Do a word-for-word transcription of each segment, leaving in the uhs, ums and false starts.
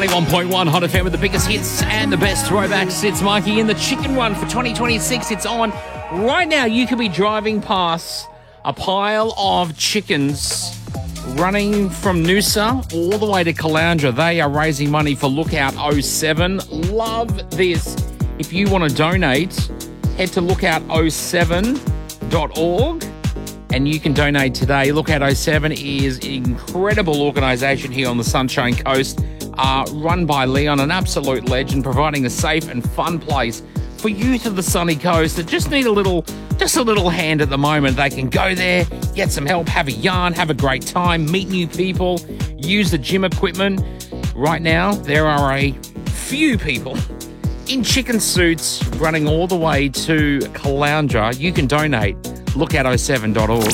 ninety-one point one Hot F M with the biggest hits and the best throwbacks. It's Mikey in the chicken one for twenty twenty-six. It's on right now. You could be driving past a pile of chickens running from Noosa all the way to Caloundra. They are raising money for Lookout oh seven. Love this. If you want to donate, head to lookout oh seven dot org and you can donate today. Lookout oh seven is an incredible organisation here on the Sunshine Coast, uh, run by Leon, an absolute legend, providing a safe and fun place for youth of the sunny coast that just need a little, just a little hand at the moment. They can go there, get some help, have a yarn, have a great time, meet new people, use the gym equipment. Right now, there are a few people in chicken suits running all the way to Caloundra. You can donate. lookout oh seven dot org.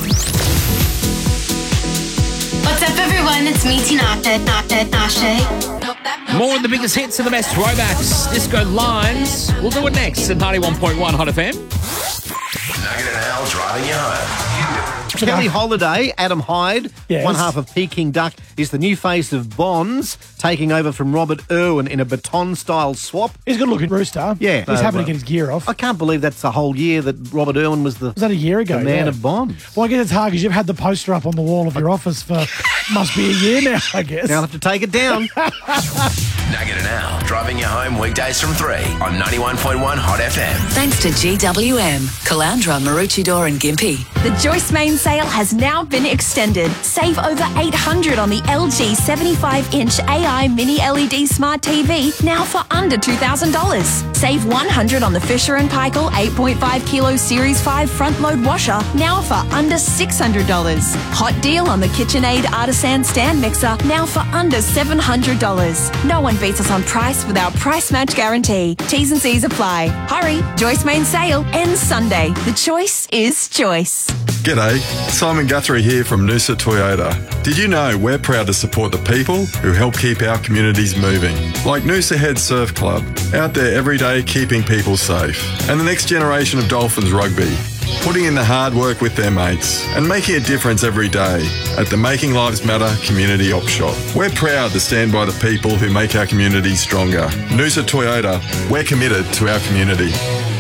What's up, everyone? It's me, Tinashe. Nashe, Nashe. More of the biggest hits and the best throwbacks. Disco Lines. We'll do it next at ninety-one point one Hot F M. Nugget and Al driving you home. Kelly Holiday, Adam Hyde, Yes. one half of Peking Duck, is the new face of Bonds, taking over from Robert Irwin in a baton-style swap. He's a good-looking rooster. Yeah. He's Uh, happy to well, get his gear off. I can't believe that's the whole year that Robert Irwin was the, Was that a year ago? the man Yeah. of Bonds. Well, I guess it's hard because you've had the poster up on the wall of your office for must be a year now, I guess. Now I'll have to take it down. Nugget and Al driving you home weekdays from three on ninety-one point one Hot F M. Thanks to G W M, Caloundra, Maroochydore and Gympie. The Joyce Main sale has now been extended. Save over eight hundred dollars on the L G seventy-five inch A I Mini L E D Smart T V, now for under two thousand dollars. Save one hundred dollars on the Fisher and Paykel eight point five kilo Series five front load washer, now for under six hundred dollars. Hot deal on the KitchenAid Artisan stand mixer, now for under seven hundred dollars. No one beats us on price with our price match guarantee. T's and C's apply. Hurry, Joyce Main sale ends Sunday. The choice is choice. G'day, Simon Guthrie here from Noosa Toyota. Did you know we're proud to support the people who help keep our communities moving? Like Noosa Head Surf Club, out there every day keeping people safe. And the next generation of Dolphins Rugby, putting in the hard work with their mates and making a difference every day at the Making Lives Matter Community Op Shop. We're proud to stand by the people who make our community stronger. Noosa Toyota, we're committed to our community.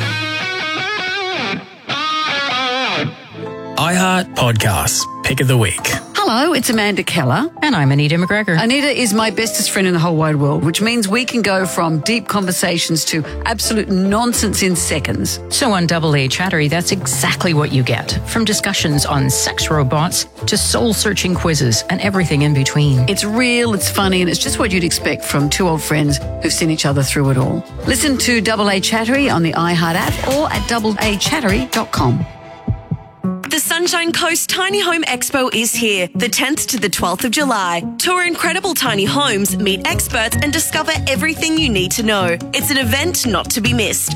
iHeart Podcasts, Pick of the Week. Hello, it's Amanda Keller. And I'm Anita McGregor. Anita is my bestest friend in the whole wide world, which means we can go from deep conversations to absolute nonsense in seconds. So on Double A Chattery, that's exactly what you get. From discussions on sex robots to soul-searching quizzes and everything in between. It's real, it's funny, and it's just what you'd expect from two old friends who've seen each other through it all. Listen to Double A Chattery on the iHeart app or at double a chattery dot com. The Sunshine Coast Tiny Home Expo is here, the tenth to the twelfth of July. Tour incredible tiny homes, meet experts and discover everything you need to know. It's an event not to be missed.